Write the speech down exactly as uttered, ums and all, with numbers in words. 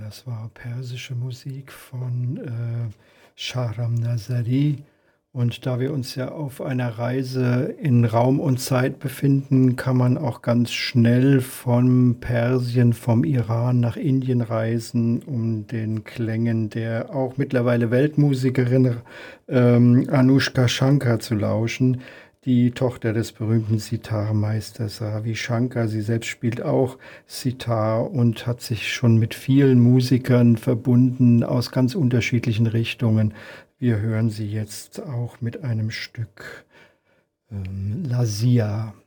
Das war persische Musik von äh, Shahram Nazari. Und da wir uns ja auf einer Reise in Raum und Zeit befinden, kann man auch ganz schnell von Persien, vom Iran nach Indien reisen, um den Klängen der auch mittlerweile Weltmusikerin ähm, Anushka Shankar zu lauschen, die Tochter des berühmten Sitar-Meisters Ravi Shankar. Sie selbst spielt auch Sitar und hat sich schon mit vielen Musikern verbunden aus ganz unterschiedlichen Richtungen. Wir hören sie jetzt auch mit einem Stück ähm, Lazia.